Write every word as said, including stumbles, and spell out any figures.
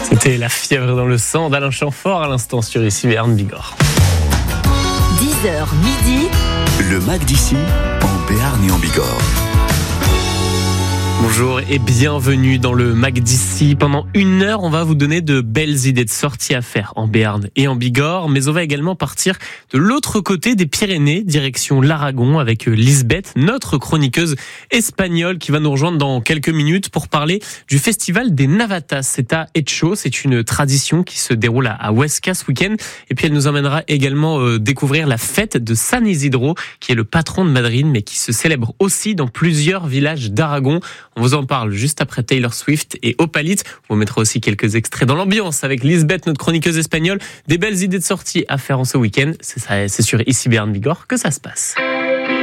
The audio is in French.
C'était La fièvre dans le sang d'Alain Chamfort à l'instant sur Ici Béarn Bigorre. dix heures midi. Le Mac d'ici, en Béarn et en Bigorre. Bonjour et bienvenue dans le Mac d'ici. Pendant une heure, on va vous donner de belles idées de sorties à faire en Béarn et en Bigorre. Mais on va également partir de l'autre côté des Pyrénées, direction l'Aragon, avec Lisbeth, notre chroniqueuse espagnole, qui va nous rejoindre dans quelques minutes pour parler du festival des Navatas. C'est à Etxo, c'est une tradition qui se déroule à Huesca ce week-end. Et puis elle nous emmènera également euh, découvrir la fête de San Isidro, qui est le patron de Madrid, mais qui se célèbre aussi dans plusieurs villages d'Aragon. On vous en parle juste après Taylor Swift et Opalit. On vous mettra aussi quelques extraits dans l'ambiance avec Lisbeth, notre chroniqueuse espagnole. Des belles idées de sortie à faire en ce week-end. C'est ça, c'est sur Ici Béarn Bigorre que ça se passe.